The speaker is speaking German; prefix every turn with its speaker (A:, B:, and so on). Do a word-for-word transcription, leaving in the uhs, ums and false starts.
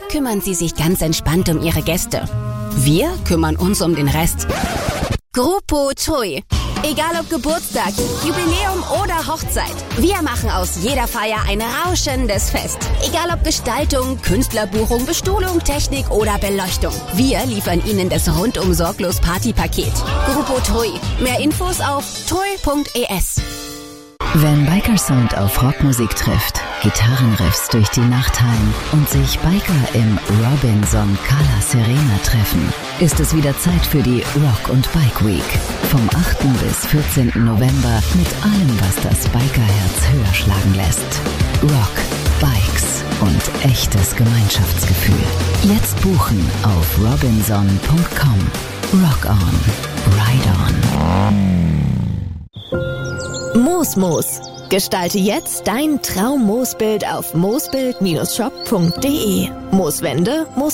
A: kümmern sie sich ganz entspannt um ihre Gäste. Wir kümmern uns um den Rest. Gruppo Tui. Egal ob Geburtstag, Jubiläum oder Hochzeit. Wir machen aus jeder Feier ein rauschendes Fest. Egal ob Gestaltung, Künstlerbuchung, Bestuhlung, Technik oder Beleuchtung. Wir liefern Ihnen das rundum sorglos Partypaket. Gruppo Tui. Mehr Infos auf tui punkt e s.
B: Wenn Biker-Sound auf Rockmusik trifft, Gitarrenriffs durch die Nacht hallen und sich Biker im Robinson Cala Serena treffen, ist es wieder Zeit für die Rock und Bike Week. Vom achten bis vierzehnten November mit allem, was das Bikerherz höher schlagen lässt. Rock, Bikes und echtes Gemeinschaftsgefühl. Jetzt buchen auf robinson punkt com. Rock on, ride on.
C: Moosmoos. Gestalte jetzt dein Traum-Moosbild auf moosbild Bindestrich shop punkt de. Mooswände, Moos